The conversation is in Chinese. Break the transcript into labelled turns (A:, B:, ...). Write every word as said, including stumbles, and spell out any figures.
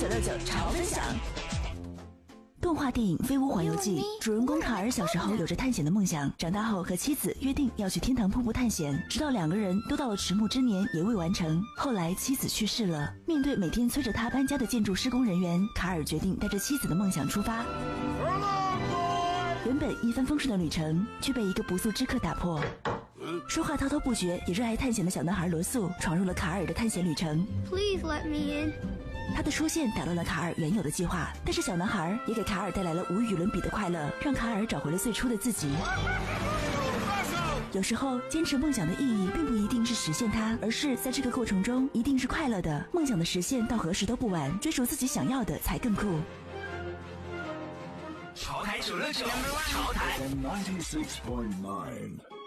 A: 九六九潮分享。动画电影《飞屋环游记》，主人公卡尔小时候有着探险的梦想，长大后和妻子约定要去天堂瀑布探险，直到两个人都到了迟暮之年也未完成。后来妻子去世了，面对每天催着他搬家的建筑施工人员，卡尔决定带着妻子的梦想出发。原本一帆风顺的旅程，却被一个不速之客打破。说话滔滔不绝也热爱探险的小男孩罗素闯入了卡尔的探险旅程。
B: Please let me in。
A: 他的出现打乱了卡尔原有的计划，但是小男孩也给卡尔带来了无与伦比的快乐，让卡尔找回了最初的自己。有时候坚持梦想的意义并不一定是实现它，而是在这个过程中一定是快乐的。梦想的实现到何时都不晚，追逐自己想要的才更酷。
C: 潮台九六九，潮台
D: ninety-six point nine